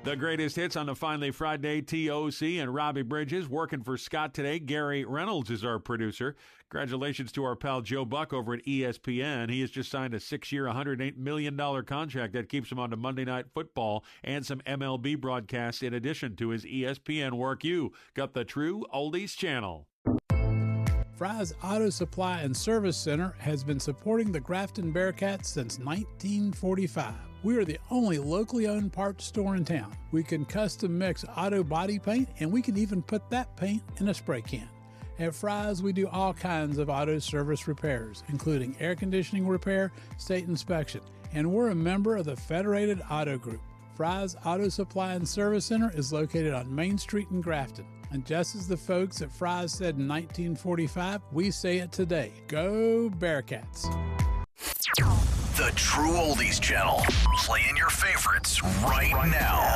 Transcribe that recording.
The greatest hits on the Finally Friday, TOC and Robbie Bridges. Working for Scott today. Gary Reynolds is our producer. Congratulations to our pal Joe Buck over at ESPN. He has just signed a 6-year, $108 million contract that keeps him on to Monday Night Football and some MLB broadcasts in addition to his ESPN work. You got the true oldies channel. Fry's Auto Supply and Service Center has been supporting the Grafton Bearcats since 1945. We are the only locally owned parts store in town. We can custom mix auto body paint, and we can even put that paint in a spray can. At Fry's, we do all kinds of auto service repairs, including air conditioning repair, state inspection, and we're a member of the Federated Auto Group. Fry's Auto Supply and Service Center is located on Main Street in Grafton. And just as the folks at Fry's said in 1945, we say it today. Go Bearcats. The True Oldies Channel. Playing your favorites right now.